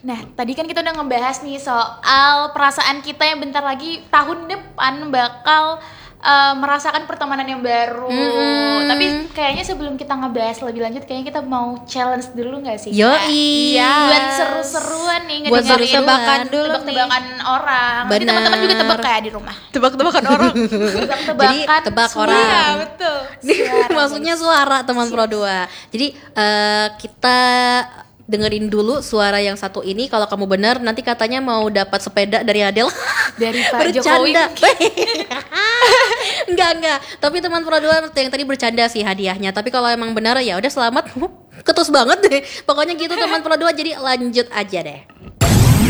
Nah, tadi kan kita udah ngebahas nih soal perasaan kita yang bentar lagi tahun depan bakal merasakan pertemanan yang baru. Tapi kayaknya sebelum kita ngebahas lebih lanjut, kayaknya kita mau challenge dulu nggak sih? Yoi. Iya. Buat seru-seruan nih, Buat ngedengerin tebak-tebakan dulu tebak-tebakan orang. Nanti Bener. teman-teman juga tebak kayak di rumah. Tebak-tebakan orang. Tebak-tebakan Jadi tebak suara. orang. Iya, betul. Suara, Maksudnya suara teman Pro 2. Jadi kita dengerin dulu suara yang satu ini. Kalau kamu benar, nanti katanya mau dapat sepeda dari Adele. Dari Pak Jokowi. Bercanda. Enggak. Tapi teman Pro 2 yang tadi bercanda sih hadiahnya. Tapi kalau emang benar ya udah selamat. Ketus banget deh. Pokoknya gitu teman Pro 2, jadi lanjut aja deh.